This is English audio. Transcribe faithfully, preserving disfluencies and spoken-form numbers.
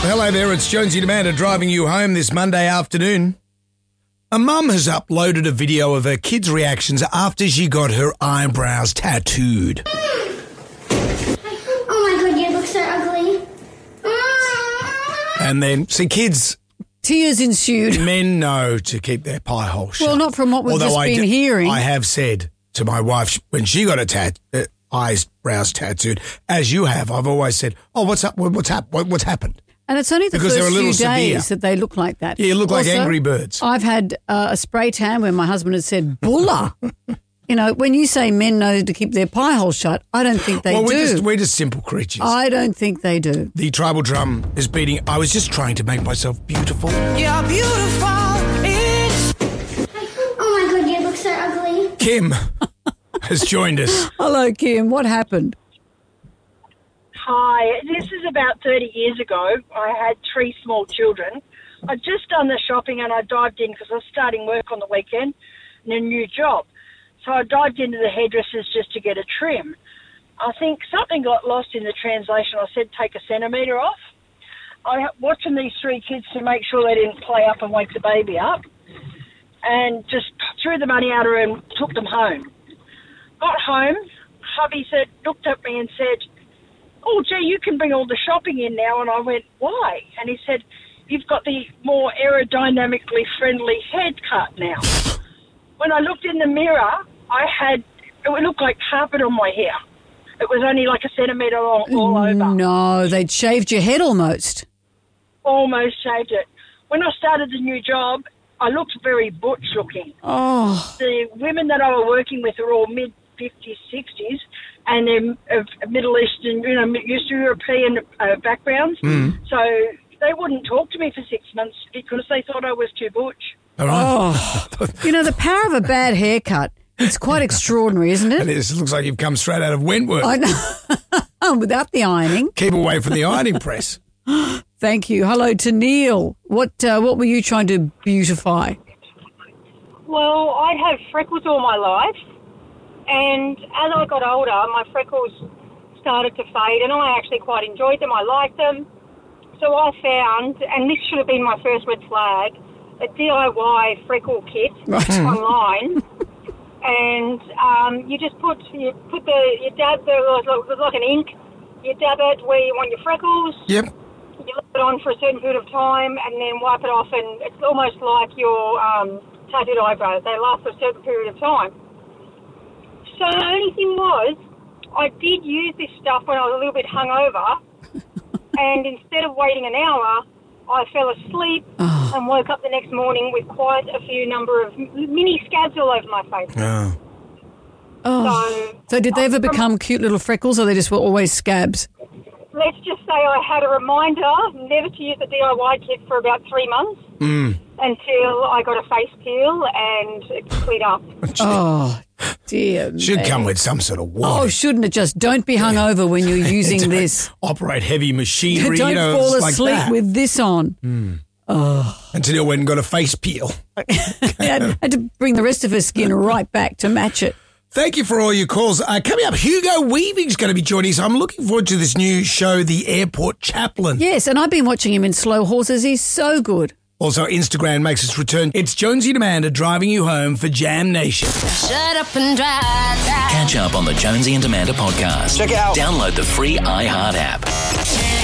Hello there, it's Jonesy and Amanda driving you home this Monday afternoon. A mum has uploaded a video of her kids' reactions after she got her eyebrows tattooed. Oh my god, you look so ugly. And then, see, kids... Tears ensued. Men know to keep their pie hole shut. Well, not from what we've Although just I been d- hearing. I have said to my wife when she got a tat, uh, eyebrows tattooed, as you have, I've always said, oh, what's up? What's, hap- what, what's happened? And it's only the Because first they're a little few days severe. that they look like that. Yeah, you look like Also, Angry Birds. I've had uh, a spray tan where my husband has said, bulla. You know, when you say men know to keep their pie hole shut, I don't think they well, do. we're just, we're just simple creatures. I don't think they do. The tribal drum is beating. I was just trying to make myself beautiful. You're beautiful. It's Oh my god, you look so ugly. Kim has joined us. Hello, Kim. What happened? Hi, this is about thirty years ago. I had three small children. I'd just done the shopping and I dived in because I was starting work on the weekend and a new job. So I dived into the hairdressers just to get a trim. I think something got lost in the translation. I said take a centimetre off. I watching these three kids to make sure they didn't play up and wake the baby up, and just threw the money at her and took them home. Got home, hubby said, looked at me and said, oh, gee, you can bring all the shopping in now. And I went, why? And he said, you've got the more aerodynamically friendly haircut now. When I looked in the mirror, I had, it looked like carpet on my hair. It was only like a centimetre long all over. No, they'd shaved your head almost. Almost shaved it. When I started the new job, I looked very butch looking. Oh, The women that I were working with are all mid-fifties, sixties, and they're of Middle Eastern, you know, East European uh, backgrounds. Mm. So they wouldn't talk to me for six months because they thought I was too butch. All right. oh. You know, the power of a bad haircut, it's quite extraordinary, isn't And it? it looks like you've come straight out of Wentworth. I know. Without the ironing. Keep away from the ironing press. Thank you. Hello to Neil. What uh, what were you trying to beautify? Well, I'd had freckles all my life, and as I got older, my freckles started to fade, and I actually quite enjoyed them. I liked them. So I found, and this should have been my first red flag, a D I Y freckle kit Right. online. And um, you just put you put the you dab the it was like an ink. You dab it where you want your freckles. Yep. You leave it on for a certain period of time, and then wipe it off, and it's almost like your um, tattooed eyebrows. They last for a certain period of time. So the only thing was, I did use this stuff when I was a little bit hungover, and instead of waiting an hour, I fell asleep Oh. and woke up the next morning with quite a few number of mini scabs all over my face. Oh. Oh. So, So did they ever become cute little freckles or they just were always scabs? let's just say I had a reminder never to use the D I Y kit for about three months Mm. until I got a face peel and it cleared up. Oh, dear Should me. come with some sort of Oh, warning. shouldn't it just? Don't be hungover when you're using Don't this. Operate heavy machinery, Don't you know, fall it's like asleep that. with this on. Until you went and got a face peel. Had, had to bring the rest of her skin right back to match it. Thank you for all your calls. Uh, coming up, Hugo Weaving's going to be joining us. I'm looking forward to this new show, The Airport Chaplain. Yes, and I've been watching him in Slow Horses. He's so good. Also, Instagram makes its return. It's Jonesy and Amanda driving you home for Jam Nation. Shut up and drive. Catch up on the Jonesy and Amanda podcast. Check it out. Download the free iHeart app.